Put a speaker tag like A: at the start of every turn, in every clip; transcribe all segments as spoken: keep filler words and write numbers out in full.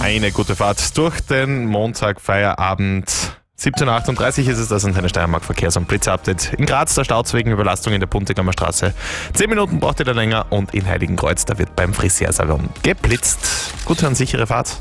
A: Eine gute Fahrt durch den Montag, Feierabend. siebzehn Uhr achtunddreißig ist es, das Antenne Steiermark Verkehrs- und Blitzupdate. In Graz, der Stau wegen Überlastung in der Puntighammer Straße. Zehn Minuten braucht ihr da länger und in Heiligenkreuz, da wird beim Friseursalon geblitzt. Gute und sichere Fahrt.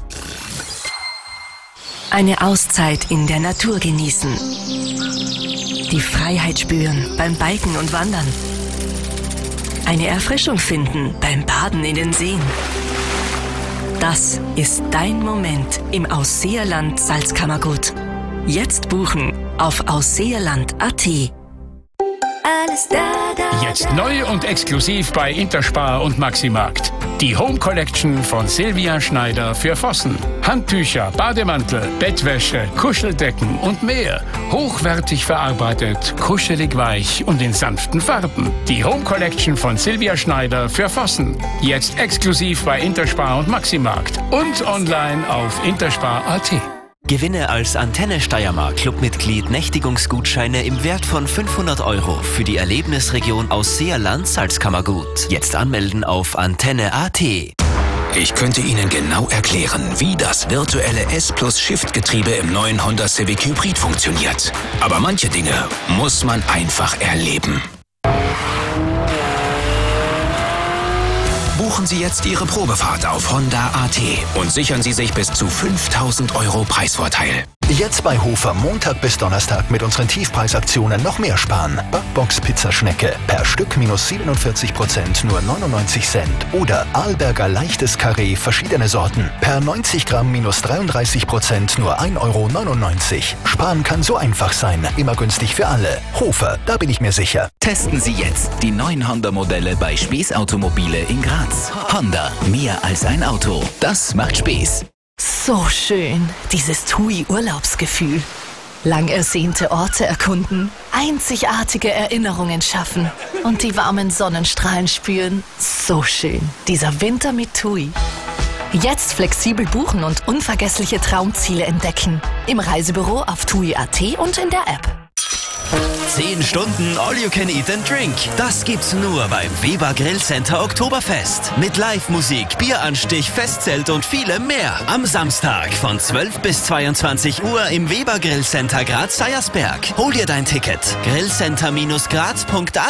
B: Eine Auszeit in der Natur genießen. Die Freiheit spüren beim Biken und Wandern. Eine Erfrischung finden beim Baden in den Seen. Das ist dein Moment im Ausseerland Salzkammergut. Jetzt buchen auf ausseerland punkt at.
C: Alles da, da,
D: Jetzt neu und exklusiv bei Interspar und Maximarkt. Die Home Collection von Silvia Schneider für Vossen. Handtücher, Bademantel, Bettwäsche, Kuscheldecken und mehr. Hochwertig verarbeitet, kuschelig weich und in sanften Farben. Die Home Collection von Silvia Schneider für Vossen. Jetzt exklusiv bei Interspar und Maximarkt. Und online auf interspar punkt at.
E: Gewinne als Antenne Steiermark Clubmitglied Nächtigungsgutscheine im Wert von fünfhundert Euro für die Erlebnisregion Ausseerland Salzkammergut. Jetzt anmelden auf antenne punkt at.
F: Ich könnte Ihnen genau erklären, wie das virtuelle S-Plus-Shift-Getriebe im neuen Honda Civic Hybrid funktioniert. Aber manche Dinge muss man einfach erleben. Buchen Sie jetzt Ihre Probefahrt auf Honda punkt at und sichern Sie sich bis zu fünftausend Euro Preisvorteil.
G: Jetzt bei Hofer Montag bis Donnerstag mit unseren Tiefpreisaktionen noch mehr sparen. Backbox Pizzaschnecke per Stück minus siebenundvierzig Prozent nur neunundneunzig Cent. Oder Arlberger leichtes Karree verschiedene Sorten per neunzig Gramm minus dreiunddreißig Prozent nur ein Euro neunundneunzig. Sparen kann so einfach sein. Immer günstig für alle. Hofer, da bin ich mir sicher.
H: Testen Sie jetzt die neuen Honda-Modelle bei Spes Automobile in Graz. Honda, mehr als ein Auto. Das macht Spes.
I: So schön, dieses T U I-Urlaubsgefühl. Lang ersehnte Orte erkunden, einzigartige Erinnerungen schaffen und die warmen Sonnenstrahlen spüren. So schön, dieser Winter mit T U I. Jetzt flexibel buchen und unvergessliche Traumziele entdecken. Im Reisebüro auf tui punkt at und in der App.
E: zehn Stunden All You Can Eat and Drink. Das gibt's nur beim Weber Grillcenter Oktoberfest. Mit Live-Musik, Bieranstich, Festzelt und vielem mehr. Am Samstag von zwölf bis zweiundzwanzig Uhr im Weber Grillcenter Graz-Seiersberg. Hol dir dein Ticket. grillcenter Bindestrich graz punkt at